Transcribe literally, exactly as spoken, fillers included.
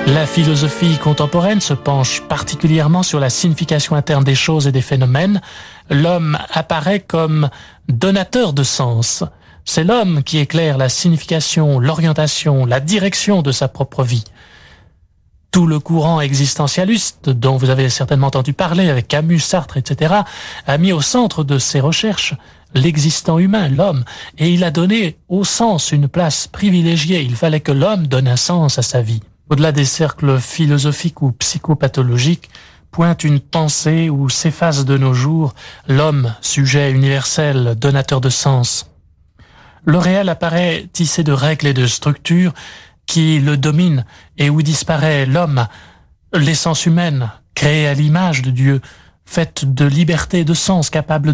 La philosophie contemporaine se penche particulièrement sur la signification interne des choses et des phénomènes. L'homme apparaît comme donateur de sens. C'est l'homme qui éclaire la signification, l'orientation, la direction de sa propre vie. Tout le courant existentialiste, dont vous avez certainement entendu parler avec Camus, Sartre, et cetera, a mis au centre de ses recherches l'existant humain, l'homme, et il a donné au sens une place privilégiée. Il fallait que l'homme donne un sens à sa vie. Au-delà des cercles philosophiques ou psychopathologiques, pointe une pensée où s'efface de nos jours l'homme, sujet universel, donateur de sens. Le réel apparaît tissé de règles et de structures qui le dominent et où disparaît l'homme, l'essence humaine, créée à l'image de Dieu, faite de liberté et de sens, capable